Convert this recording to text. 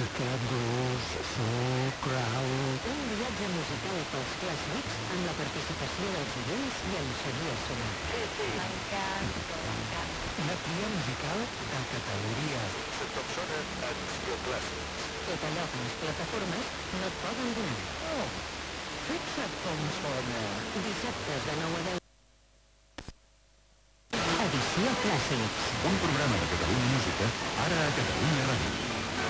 Aquest gos, grau... Un viatge musical pels clàssics amb la participació dels oients i en Xavier Soler. M'encanta. La tria musical de categories. Tot sona Acció Clàssics. Tot allò que les plataformes no et poden donar. Oh, fixa't com sona. Dissabtes de 9 a 10. Edició Clàssics. Un programa de Catalunya Música, ara a Catalunya Ràdio.